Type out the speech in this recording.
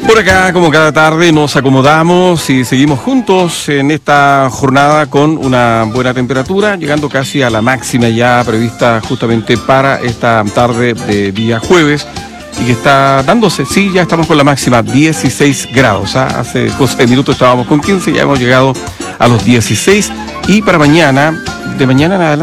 Por acá, como cada tarde, nos acomodamos y seguimos juntos en esta jornada con una buena temperatura, llegando casi a la máxima ya prevista justamente para esta tarde de día jueves, y que está dándose, sí, ya estamos con la máxima, 16 grados. Hace cosa de minutos estábamos con 15, ya hemos llegado a los 16, y para mañana, de mañana en adelante,